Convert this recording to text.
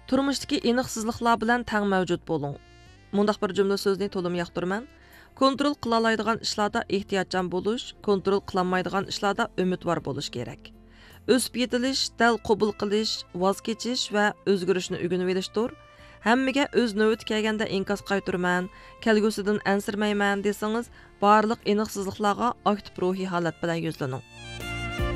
Turmushdagi aniqsizliklar bilan tang mavjud bo'ling. Mundaq bir jumla so'zni to'lim yoqtiraman. Kontrol qila oladigan ishlarda ehtiyotchan bo'lish, kontrol qilinmaydigan ishlarda umidvor bo'lish kerak. O'sib yetilish, dal qabul qilish, voz kechish va o'zgarishni o'rganib olishdir. Hammaga o'z navbati kelganda inkos qaytarman, kelgusidan ansirmayman desangiz, barliq aniqsizliklarga aktiv ruhiy holat bilan yuzlaning.